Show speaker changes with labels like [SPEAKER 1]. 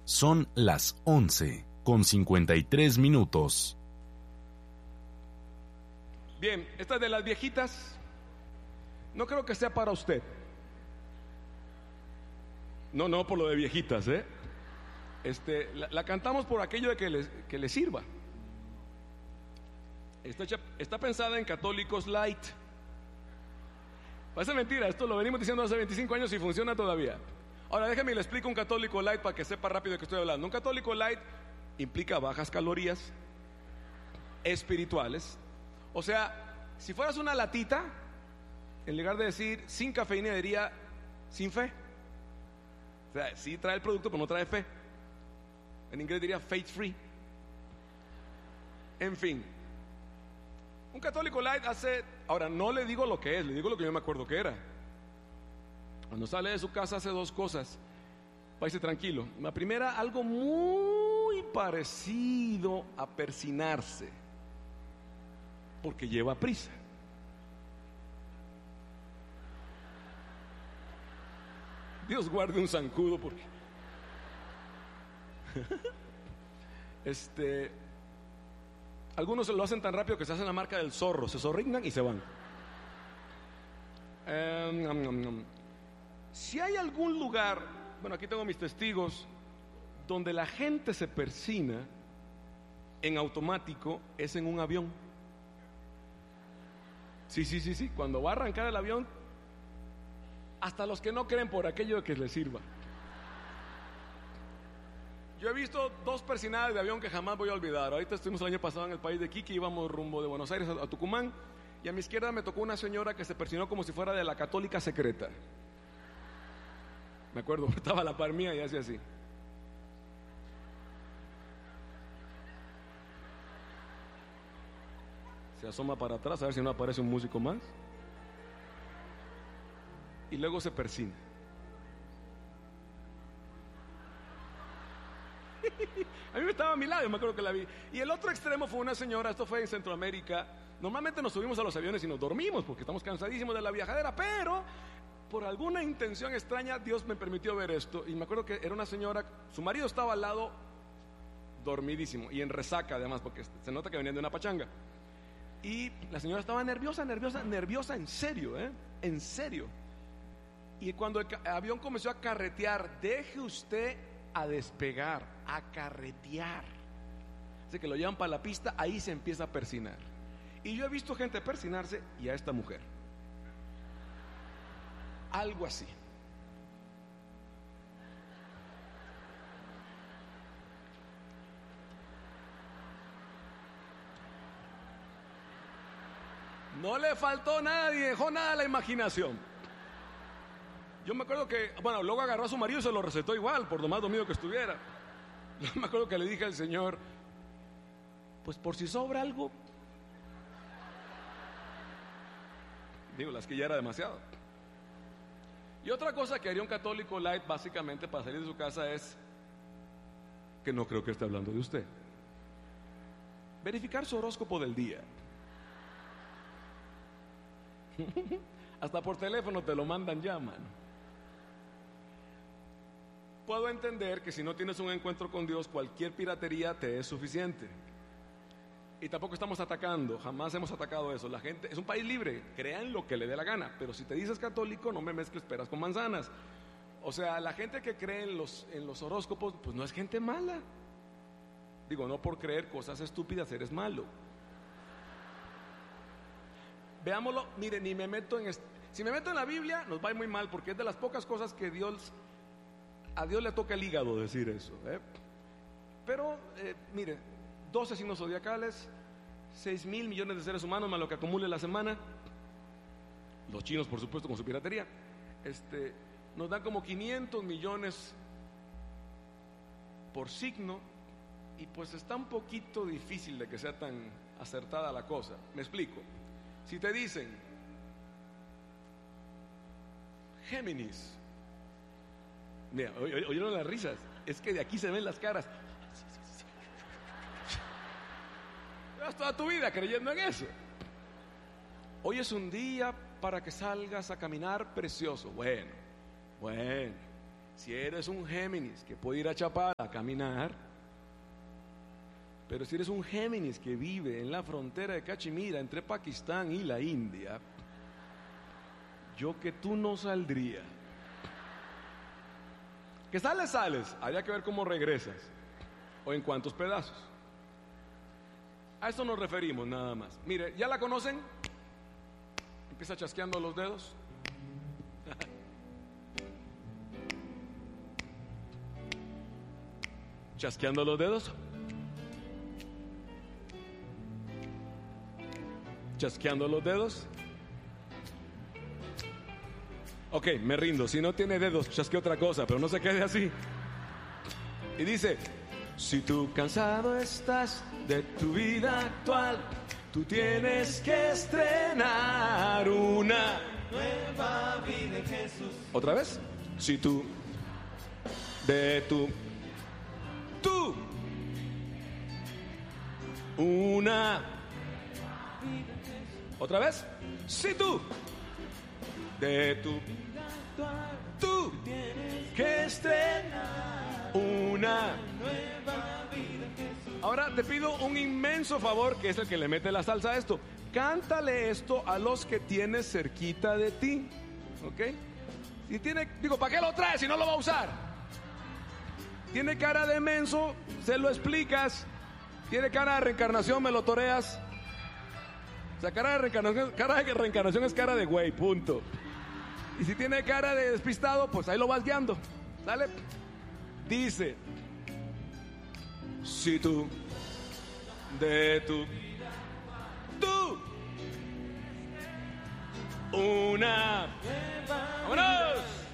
[SPEAKER 1] Son las 11:53.
[SPEAKER 2] Bien, esta de las viejitas, no creo que sea para usted. No por lo de viejitas, ¿eh? La cantamos por aquello de que le sirva. Está pensada en católicos light. Parece mentira, esto lo venimos diciendo hace 25 años y funciona todavía. Ahora déjeme y le explico un católico light para que sepa rápido de qué estoy hablando. Un católico light implica bajas calorías espirituales. O sea, si fueras una latita, en lugar de decir sin cafeína, diría sin fe. O sea, sí trae el producto, pero no trae fe. En inglés diría faith free. En fin, un católico light hace... Ahora, no le digo lo que es, le digo lo que yo me acuerdo que era. Cuando sale de su casa hace dos cosas. Váyase tranquilo. La primera, algo muy parecido a persinarse, porque lleva prisa. Dios guarde un zancudo porque algunos lo hacen tan rápido que se hacen la marca del zorro, se zorrinan y se van. Si hay algún lugar, bueno, aquí tengo mis testigos, donde la gente se persina en automático, es en un avión. Sí, cuando va a arrancar el avión, hasta los que no creen por aquello de que les sirva. Yo he visto dos persinadas de avión que jamás voy a olvidar. Ahorita estuvimos el año pasado en el país de Quique, íbamos rumbo de Buenos Aires a Tucumán, y a mi izquierda me tocó una señora que se persinó como si fuera de la católica secreta. Me acuerdo, estaba a la par mía y hacía así. Se asoma para atrás a ver si no aparece un músico más, y luego se persina. A mí me estaba a mi lado, yo me acuerdo que la vi. Y el otro extremo fue una señora, esto fue en Centroamérica. Normalmente nos subimos a los aviones y nos dormimos porque estamos cansadísimos de la viajadera, pero por alguna intención extraña Dios me permitió ver esto. Y me acuerdo que era una señora, su marido estaba al lado dormidísimo y en resaca además, porque se nota que venían de una pachanga. Y la señora estaba nerviosa, en serio, en serio. Y cuando el avión comenzó a carretear, deje usted a despegar, a carretear, así que lo llevan para la pista, ahí se empieza a persinar. Y yo he visto gente persinarse, y a esta mujer algo así. No le faltó nada, ni dejó nada a la imaginación. Yo me acuerdo que, bueno, luego agarró a su marido y se lo recetó igual, por lo más dormido que estuviera. Yo me acuerdo que le dije al Señor, pues por si sobra algo. Digo, las que ya era demasiado. Y otra cosa que haría un católico light básicamente para salir de su casa es, que no creo que esté hablando de usted, verificar su horóscopo del día. Hasta por teléfono te lo mandan ya, mano. Puedo entender que si no tienes un encuentro con Dios, cualquier piratería te es suficiente. Y tampoco estamos atacando, jamás hemos atacado eso. La gente es un país libre, crean lo que le dé la gana. Pero si te dices católico, no me mezcles peras con manzanas. O sea, la gente que cree en los horóscopos, pues no es gente mala. Digo, no por creer cosas estúpidas eres malo. Veámoslo, mire, ni me meto en si me meto en la Biblia, nos va a ir muy mal, porque es de las pocas cosas que a Dios le toca el hígado decir eso, Pero, mire, 12 signos zodiacales, 6,000 millones de seres humanos más lo que acumule la semana. Los chinos, por supuesto, con su piratería. Nos dan como 500 millones por signo. Y pues está un poquito difícil de que sea tan acertada la cosa. Me explico. Si te dicen Géminis, mira, oyeron las risas, es que de aquí se ven las caras. Llevas toda tu vida creyendo en eso. Hoy es un día para que salgas a caminar precioso. Bueno, Si eres un Géminis que puede ir a Chapala a caminar, pero si eres un Géminis que vive en la frontera de Cachemira entre Pakistán y la India, yo que tú no saldría. Que sales, habría que ver cómo regresas o en cuántos pedazos. A esto nos referimos nada más. Mire, ¿ya la conocen? Empieza chasqueando los dedos. Chasqueando los dedos. Chasqueando los dedos. Ok, me rindo. Si no tiene dedos, chasque otra cosa, pero no se quede así. Y dice: si tú cansado estás de tu vida actual, tú tienes que estrenar una nueva vida en Jesús. ¿Otra vez? Si tú una. ¿Otra vez? Si tú tienes que estrenar una nueva vida en Jesús. Ahora te pido un inmenso favor, que es el que le mete la salsa a esto. Cántale esto a los que tienes cerquita de ti, ¿ok? Si tiene, ¿para qué lo traes si no lo va a usar? Tiene cara de menso, se lo explicas. Tiene cara de reencarnación, me lo toreas. O sea, cara de reencarnación es cara de güey, punto. Y si tiene cara de despistado, pues ahí lo vas guiando. ¿Sale? Dice: si tú una. ¡Vámonos!